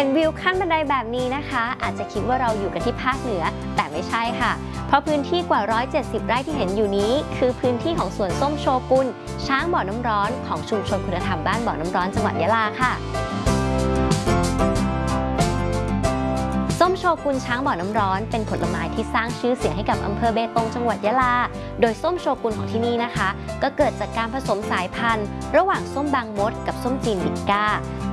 ห็นวิวขั้นบันไดแบบนี้นะคะอาจจะคิดว่าเราอยู่กันที่ภาคเหนือแต่ไม่ใช่ค่ะเพราะพื้นที่กว่า 170 ไร่ที่เห็นอยู่นี้คือพื้นที่ของสวนส้มโชกุนช้างบ่อน้ำร้อนของชุมชนคุณธรรมบ้านบ่อน้ำร้อนจังหวัดยะลาค่ะส้มโชกุนช้างบ่อน้ำร้อนเป็นผลไม้ที่สร้างชื่อเสียงให้กับอำเภอเบตงจังหวัดยะลาโดยส้มโชกุนของที่นี่นะคะก็เกิดจากการผสมสายพันธุ์ระหว่างส้มบางมดกับส้มจีนบิก้า